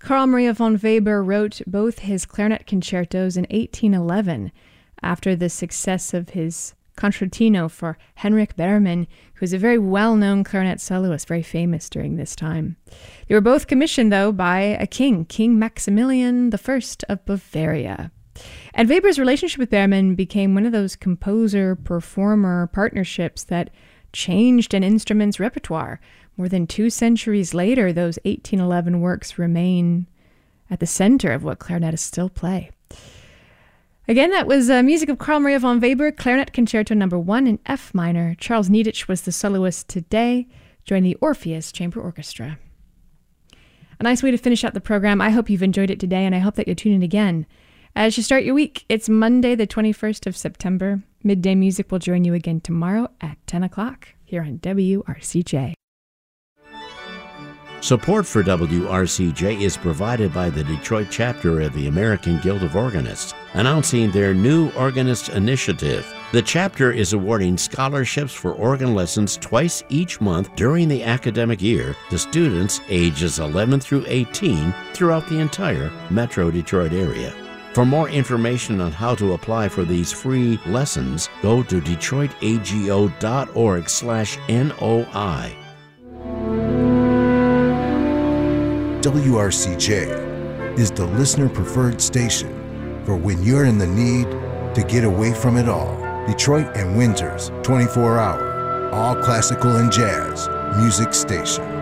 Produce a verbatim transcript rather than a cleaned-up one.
Carl Maria von Weber wrote both his clarinet concertos in eighteen eleven after the success of his concertino for Henrik Berman, who was a very well-known clarinet soloist, very famous during this time. They were both commissioned, though, by a king, King Maximilian the First of Bavaria. And Weber's relationship with Berman became one of those composer-performer partnerships that changed an instrument's repertoire. More than two centuries later, those eighteen eleven works remain at the center of what clarinetists still play. Again, that was uh, music of Carl Maria von Weber, Clarinet Concerto Number One in F minor. Charles Niedich was the soloist today, joined the Orpheus Chamber Orchestra. A nice way to finish out the program. I hope you've enjoyed it today, and I hope that you'll tune in again. As you start your week, it's Monday, the twenty-first of September. Midday Music will join you again tomorrow at ten o'clock here on W R C J. Support for W R C J is provided by the Detroit chapter of the American Guild of Organists, announcing their new Organist Initiative. The chapter is awarding scholarships for organ lessons twice each month during the academic year to students ages eleven through eighteen throughout the entire Metro Detroit area. For more information on how to apply for these free lessons, go to detroitago.org slash NOI. W R C J is the listener-preferred station for when you're in the need to get away from it all. Detroit and Windsor's twenty-four hour, all classical and jazz music station.